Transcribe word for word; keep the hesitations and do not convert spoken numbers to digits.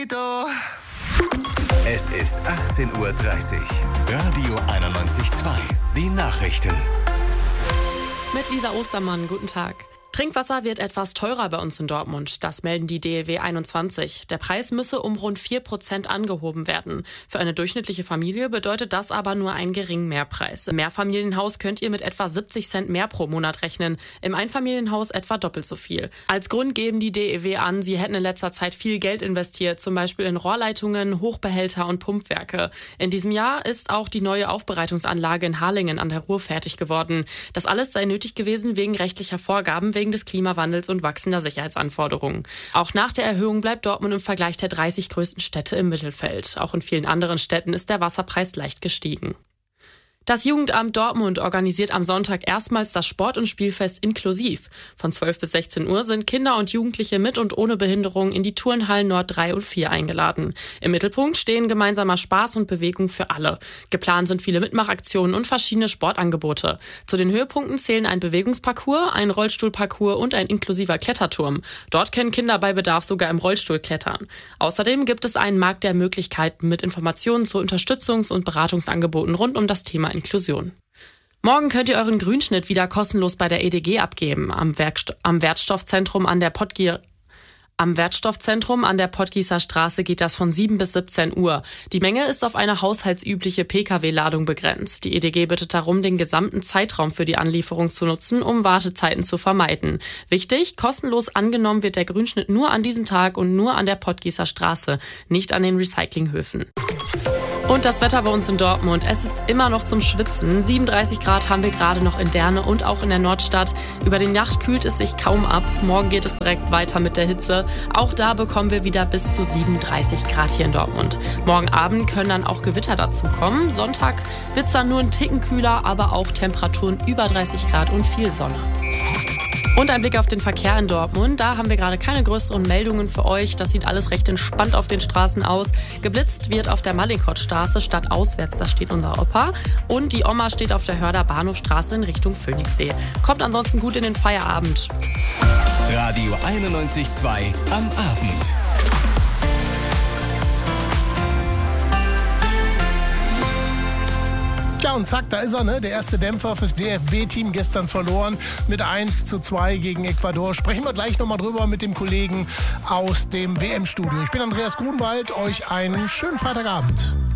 Es ist achtzehn Uhr dreißig. Radio einundneunzig Komma zwei. Die Nachrichten. Mit Lisa Ostermann, guten Tag. Trinkwasser wird etwas teurer bei uns in Dortmund. Das melden die D E W einundzwanzig. Der Preis müsse um rund vier Prozent angehoben werden. Für eine durchschnittliche Familie bedeutet das aber nur einen geringen Mehrpreis. Im Mehrfamilienhaus könnt ihr mit etwa siebzig Cent mehr pro Monat rechnen. Im Einfamilienhaus etwa doppelt so viel. Als Grund geben die D E W an, sie hätten in letzter Zeit viel Geld investiert, zum Beispiel in Rohrleitungen, Hochbehälter und Pumpwerke. In diesem Jahr ist auch die neue Aufbereitungsanlage in Harlingen an der Ruhr fertig geworden. Das alles sei nötig gewesen wegen rechtlicher Vorgaben, wegen des Klimawandels und wachsender Sicherheitsanforderungen. Auch nach der Erhöhung bleibt Dortmund im Vergleich der dreißig größten Städte im Mittelfeld. Auch in vielen anderen Städten ist der Wasserpreis leicht gestiegen. Das Jugendamt Dortmund organisiert am Sonntag erstmals das Sport- und Spielfest inklusiv. Von zwölf bis sechzehn Uhr sind Kinder und Jugendliche mit und ohne Behinderung in die Turnhallen Nord drei und vier eingeladen. Im Mittelpunkt stehen gemeinsamer Spaß und Bewegung für alle. Geplant sind viele Mitmachaktionen und verschiedene Sportangebote. Zu den Höhepunkten zählen ein Bewegungsparcours, ein Rollstuhlparcours und ein inklusiver Kletterturm. Dort können Kinder bei Bedarf sogar im Rollstuhl klettern. Außerdem gibt es einen Markt der Möglichkeiten mit Informationen zu Unterstützungs- und Beratungsangeboten rund um das Thema Inklusion. Morgen könnt ihr euren Grünschnitt wieder kostenlos bei der E D G abgeben. Am, Werkst- am Wertstoffzentrum an der Pottgier Am Wertstoffzentrum an der Pottgießer Straße geht das von sieben bis siebzehn Uhr. Die Menge ist auf eine haushaltsübliche Pkw-Ladung begrenzt. Die E D G bittet darum, den gesamten Zeitraum für die Anlieferung zu nutzen, um Wartezeiten zu vermeiden. Wichtig, kostenlos angenommen wird der Grünschnitt nur an diesem Tag und nur an der Pottgießer Straße, nicht an den Recyclinghöfen. Und das Wetter bei uns in Dortmund. Es ist immer noch zum Schwitzen. siebenunddreißig Grad haben wir gerade noch in Derne und auch in der Nordstadt. Über die Nacht kühlt es sich kaum ab. Morgen geht es direkt weiter mit der Hitze. Auch da bekommen wir wieder bis zu siebenunddreißig Grad hier in Dortmund. Morgen Abend können dann auch Gewitter dazukommen. Sonntag wird es dann nur ein Ticken kühler, aber auch Temperaturen über dreißig Grad und viel Sonne. Und ein Blick auf den Verkehr in Dortmund. Da haben wir gerade keine größeren Meldungen für euch. Das sieht alles recht entspannt auf den Straßen aus. Geblitzt wird auf der Mallinckrodtstraße stadtauswärts, da steht unser Opa. Und die Oma steht auf der Hörder Bahnhofstraße in Richtung Phoenixsee. Kommt ansonsten gut in den Feierabend. Radio einundneunzig Komma zwei am Abend. Ja, und zack, da ist er, ne? Der erste Dämpfer fürs D F B-Team, gestern verloren mit eins zu zwei gegen Ecuador. Sprechen wir gleich nochmal drüber mit dem Kollegen aus dem W M-Studio. Ich bin Andreas Grunwald, euch einen schönen Freitagabend.